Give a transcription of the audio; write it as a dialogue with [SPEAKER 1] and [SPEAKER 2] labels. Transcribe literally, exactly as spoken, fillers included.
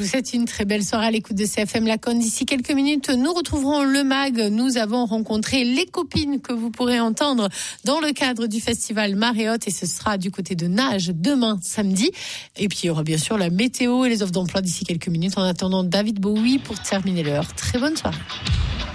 [SPEAKER 1] Je vous souhaite une très belle soirée à l'écoute de C F M Laconne. D'ici quelques minutes, nous retrouverons le mag. Nous avons rencontré les copines que vous pourrez entendre dans le cadre du festival Marée Haute, et ce sera du côté de Nage demain samedi. Et puis il y aura bien sûr la météo et les offres d'emploi d'ici quelques minutes. En attendant, David Bowie pour terminer l'heure. Très bonne soirée.